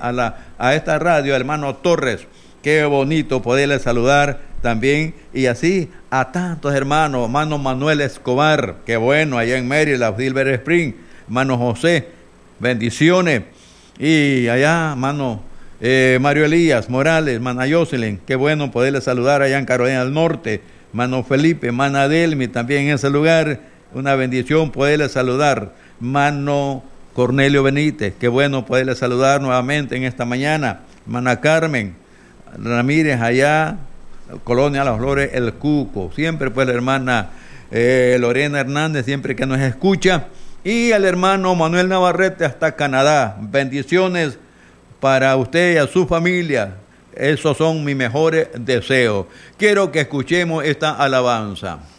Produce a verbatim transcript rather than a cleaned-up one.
a, la, a esta radio, hermano Torres. Qué bonito poderle saludar también. Y así a tantos hermanos, hermano Manuel Escobar, qué bueno, allá en Maryland, Silver Spring, hermano José, bendiciones. Y allá, hermano eh, Mario Elías Morales, hermana Jocelyn, qué bueno poderle saludar allá en Carolina del Norte, hermano Felipe, hermana Delmi, también en ese lugar, una bendición poderle saludar, hermano Cornelio Benítez, qué bueno poderle saludar nuevamente en esta mañana, hermana Carmen Ramírez allá, Colonia Las Flores, El Cuco, siempre pues la hermana eh, Lorena Hernández, siempre que nos escucha, y al hermano Manuel Navarrete hasta Canadá, bendiciones para usted y a su familia, esos son mis mejores deseos. Quiero que escuchemos esta alabanza.